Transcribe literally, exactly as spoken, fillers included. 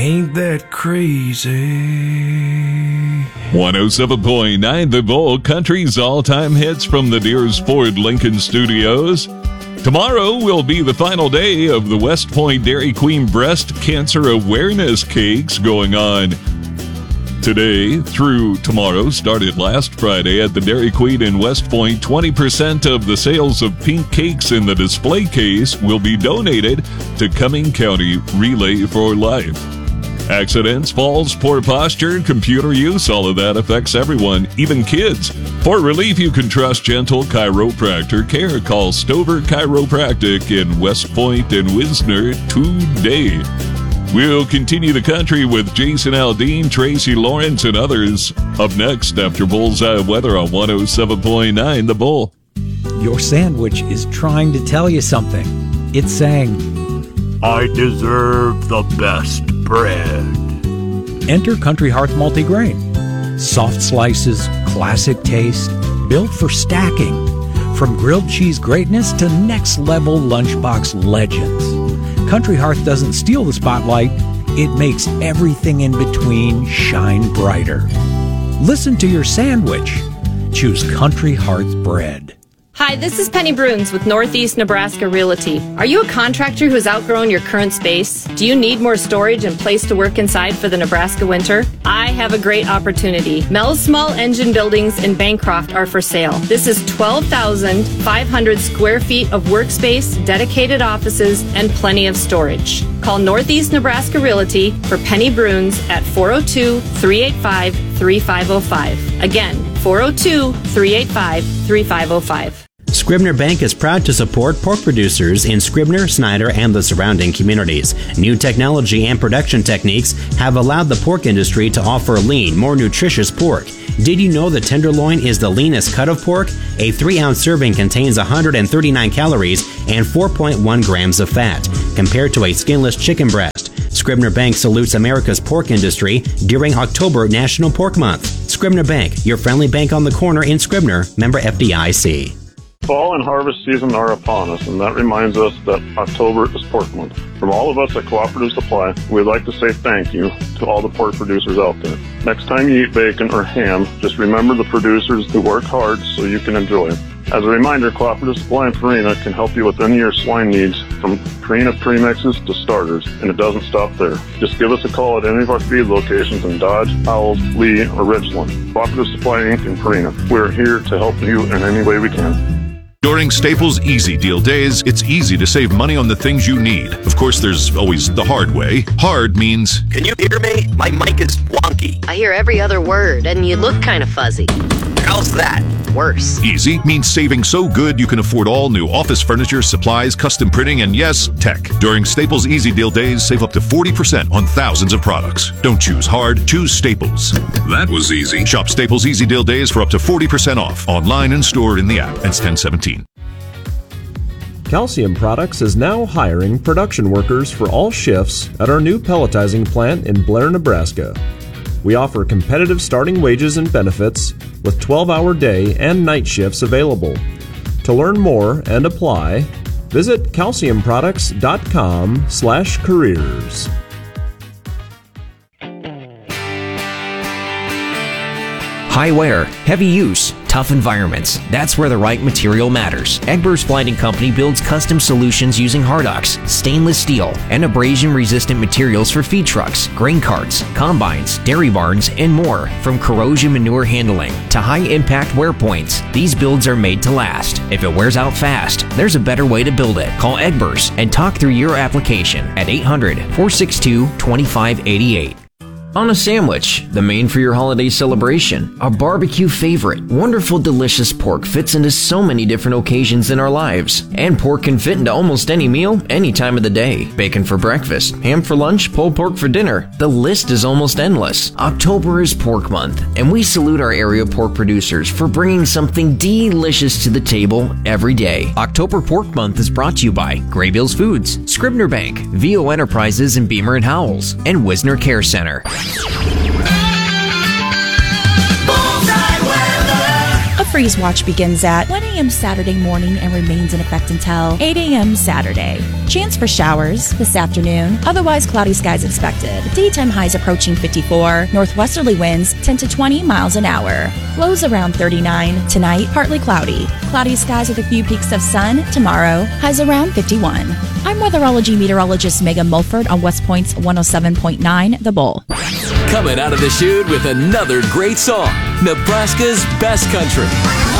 Ain't that crazy? one oh seven point nine The Bull, country's all-time hits from the Deers Ford Lincoln Studios. Tomorrow will be the final day of the West Point Dairy Queen Breast Cancer Awareness Cakes going on. Today through tomorrow started last Friday at the Dairy Queen in West Point. twenty percent of the sales of pink cakes in the display case will be donated to Cumming County Relay for Life. Accidents, falls, poor posture, computer use, all of that affects everyone, even kids. For relief, you can trust gentle chiropractor care. Call Stover Chiropractic in West Point and Wisner today. We'll continue the country with Jason Aldean, Tracy Lawrence, and others up next after Bullseye Weather on one oh seven point nine The Bull. Your sandwich is trying to tell you something. It's saying, I deserve the best bread. Enter Country Hearth Multigrain. Soft slices, classic taste, built for stacking. From grilled cheese greatness to next level lunchbox legends. Country Hearth doesn't steal the spotlight, it makes everything in between shine brighter. Listen to your sandwich. Choose Country Hearth bread. Hi, this is Penny Bruns with Northeast Nebraska Realty. Are you a contractor who has outgrown your current space? Do you need more storage and place to work inside for the Nebraska winter? I have a great opportunity. Mel's Small Engine Buildings in Bancroft are for sale. This is twelve thousand five hundred square feet of workspace, dedicated offices, and plenty of storage. Call Northeast Nebraska Realty for Penny Bruns at four oh two, three eight five, three five oh five. Again, four oh two, three eight five, three five oh five. Scribner Bank is proud to support pork producers in Scribner, Snyder, and the surrounding communities. New technology and production techniques have allowed the pork industry to offer lean, more nutritious pork. Did you know the tenderloin is the leanest cut of pork? A three-ounce serving contains one hundred thirty-nine calories and four point one grams of fat, compared to a skinless chicken breast. Scribner Bank salutes America's pork industry during October National Pork Month. Scribner Bank, your friendly bank on the corner in Scribner, member F D I C. Fall and harvest season are upon us, and that reminds us that October is Pork Month. From all of us at Cooperative Supply, we'd like to say thank you to all the pork producers out there. Next time you eat bacon or ham, just remember the producers who work hard so you can enjoy it. As a reminder, Cooperative Supply and Purina can help you with any of your swine needs, from Purina premixes to starters, and it doesn't stop there. Just give us a call at any of our feed locations in Dodge, Howells, Lee, or Ridgeland. Cooperative Supply Incorporated and Purina. We're here to help you in any way we can. During Staples Easy Deal Days, it's easy to save money on the things you need. Of course, there's always the hard way. Hard means... Can you hear me? My mic is wonky. I hear every other word, and you look kind of fuzzy. How's that? Worse. Easy means saving so good you can afford all new office furniture, supplies, custom printing, and yes, tech. During Staples Easy Deal Days, save up to forty percent on thousands of products. Don't choose hard, choose Staples. That was easy. Shop Staples Easy Deal Days for up to forty percent off, online and stored in the app. It's ten seventeen. Calcium Products is now hiring production workers for all shifts at our new pelletizing plant in Blair, Nebraska. We offer competitive starting wages and benefits with twelve-hour day and night shifts available. To learn more and apply, visit calciumproducts.com slash careers. High wear, heavy use, tough environments. That's where the right material matters. Egbers Blighting Company builds custom solutions using Hardox, stainless steel, and abrasion-resistant materials for feed trucks, grain carts, combines, dairy barns, and more. From corrosion manure handling to high-impact wear points, these builds are made to last. If it wears out fast, there's a better way to build it. Call Egbers and talk through your application at eight hundred, four six two, two five eight eight. On a sandwich, the main for your holiday celebration, a barbecue favorite. Wonderful, delicious pork fits into so many different occasions in our lives. And pork can fit into almost any meal, any time of the day. Bacon for breakfast, ham for lunch, pulled pork for dinner. The list is almost endless. October is Pork Month, and we salute our area pork producers for bringing something delicious to the table every day. October Pork Month is brought to you by Graybills Foods, Scribner Bank, V O Enterprises in Beamer and Howells, and Wisner Care Center. A freeze watch begins at one a.m. Saturday morning and remains in effect until eight a.m. Saturday. Chance for showers this afternoon. Otherwise, cloudy skies expected. Daytime highs approaching fifty-four. Northwesterly winds ten to twenty miles an hour. Lows around thirty-nine. Tonight, partly cloudy. Cloudy skies with a few peaks of sun. Tomorrow, highs around fifty-one. I'm weatherology meteorologist Megan Mulford on West Point's one oh seven point nine The Bull. Coming out of the chute with another great song, Nebraska's Best Country.